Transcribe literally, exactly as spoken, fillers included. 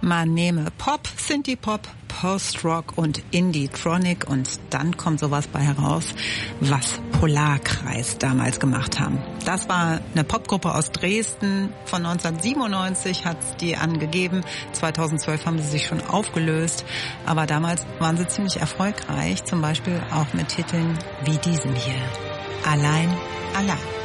Man nehme Pop, Synthie-Pop, Post-Rock und Indie-Tronic und dann kommt sowas bei heraus, was Polarkreis damals gemacht haben. Das war eine Popgruppe aus Dresden. Von neunzehnhundertsiebenundneunzig hat's die angegeben. zweitausendzwölf haben sie sich schon aufgelöst. Aber damals waren sie ziemlich erfolgreich. Zum Beispiel auch mit Titeln wie diesem hier. Allein, allein.